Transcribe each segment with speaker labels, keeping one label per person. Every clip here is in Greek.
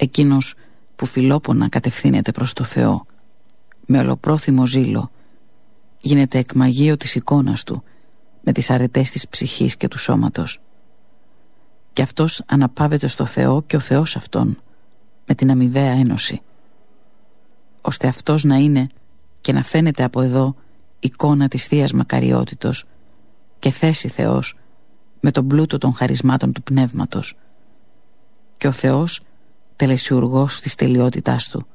Speaker 1: εκείνος που φιλόπονα κατευθύνεται προς το Θεό, με ολοπρόθυμο ζήλο, γίνεται εκμαγείο της εικόνας του, με τις αρετές της ψυχής και του σώματος. Και αυτός αναπαύεται στο Θεό και ο Θεός αυτόν, με την αμοιβαία ένωση, ώστε αυτός να είναι και να φαίνεται από εδώ εικόνα της Θείας Μακαριότητος και θέση Θεός με τον πλούτο των χαρισμάτων του Πνεύματος, και ο Θεός τελεσιουργός της τελειότητάς του.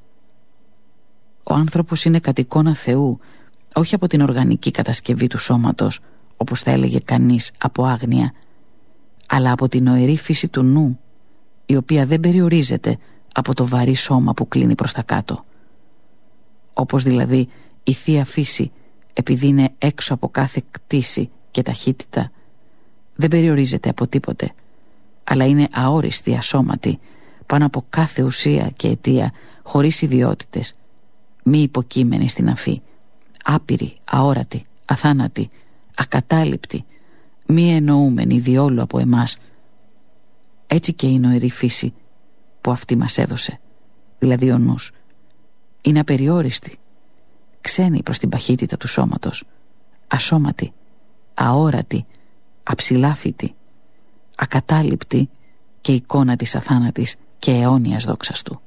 Speaker 1: Ο άνθρωπος είναι κατ' εικόνα Θεού, όχι από την οργανική κατασκευή του σώματος, όπως θα έλεγε κανείς από άγνοια, αλλά από την νοερή φύση του νου, η οποία δεν περιορίζεται από το βαρύ σώμα που κλείνει προς τα κάτω. Όπως δηλαδή η Θεία Φύση, επειδή είναι έξω από κάθε κτήση και ταχύτητα, δεν περιορίζεται από τίποτε, αλλά είναι αόριστη, ασώματη, πάνω από κάθε ουσία και αιτία, χωρίς ιδιότητες, μη υποκείμενη στην αφή, άπειρη, αόρατη, αθάνατη, ακατάληπτη, μη εννοούμενη διόλου από εμάς. Έτσι και η νοερή φύση που αυτή μας έδωσε, δηλαδή ο νους, είναι απεριόριστη, ξένη προς την παχύτητα του σώματος, ασώματη, αόρατη, αψηλάφητη, ακατάληπτη και εικόνα της αθάνατης και αιώνιας δόξας του.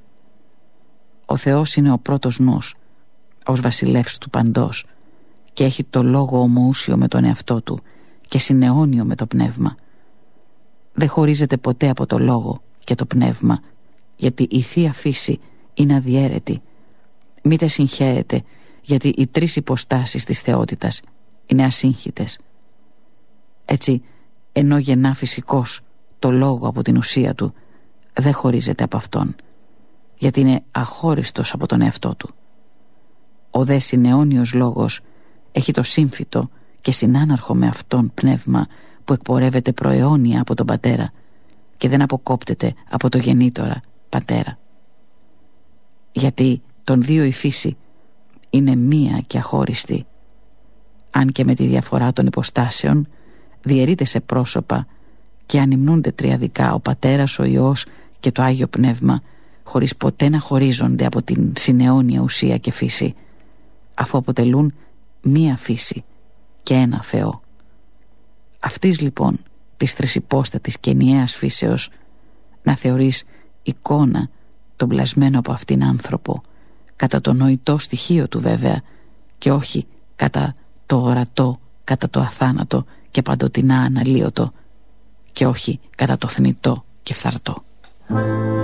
Speaker 1: Ο Θεός είναι ο πρώτος νους, ως βασιλεύς του παντός, και έχει το λόγο ομοούσιο με τον εαυτό του και συναιώνιο με το πνεύμα. Δεν χωρίζεται ποτέ από το λόγο και το πνεύμα, γιατί η Θεία Φύση είναι αδιέρετη. Μήτε συγχέεται, γιατί οι τρεις υποστάσεις της θεότητας είναι ασύγχυτες. Έτσι, ενώ γεννά φυσικός το λόγο από την ουσία του, δεν χωρίζεται από αυτόν, γιατί είναι αχώριστος από τον εαυτό του. Ο δε συναιώνιος λόγος έχει το σύμφυτο και συνάναρχο με αυτόν πνεύμα που εκπορεύεται προαιώνια από τον Πατέρα και δεν αποκόπτεται από το γεννήτορα Πατέρα. Γιατί των δύο η φύση είναι μία και αχώριστη, αν και με τη διαφορά των υποστάσεων διαιρείται σε πρόσωπα και ανυμνούνται τριαδικά ο Πατέρας, ο Υιός και το Άγιο Πνεύμα, χωρίς ποτέ να χωρίζονται από την συναιώνια ουσία και φύση, αφού αποτελούν μία φύση και ένα Θεό. Αυτής λοιπόν της τρισυπόστατης και ενιαίας φύσεως να θεωρείς εικόνα τον πλασμένο από αυτήν άνθρωπο, κατά το νοητό στοιχείο του βέβαια, και όχι κατά το ορατό, κατά το αθάνατο και παντοτινά αναλύωτο, και όχι κατά το θνητό και φθαρτό.